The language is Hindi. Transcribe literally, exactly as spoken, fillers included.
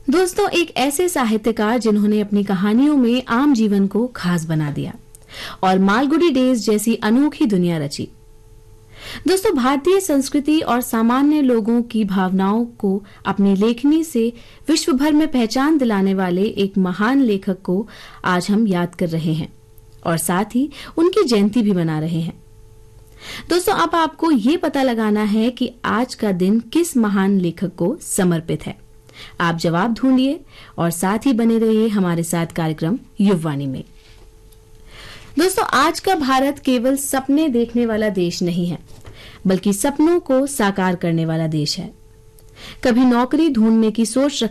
दोस्तों, एक ऐसे साहित्यकार जिन्होंने अपनी कहानियों में आम जीवन को खास बना दिया और मालगुडी डेज जैसी अनोखी दुनिया रची। दोस्तों, भारतीय संस्कृति और सामान्य लोगों की भावनाओं को अपनी लेखनी से विश्व भर में पहचान दिलाने वाले एक महान लेखक को आज हम याद कर रहे हैं और साथ ही उनकी जयंती भी मना रहे हैं। दोस्तों, अब आपको ये पता लगाना है कि आज का दिन किस महान लेखक को समर्पित है। आप जवाब ढूंढिए और साथ ही बने रहिए हमारे साथ कार्यक्रम युववाणी में। दोस्तों, आज का भारत केवल सपने देखने वाला देश नहीं है, बल्कि सपनों को साकार करने वाला देश है। कभी नौकरी ढूंढने की सोच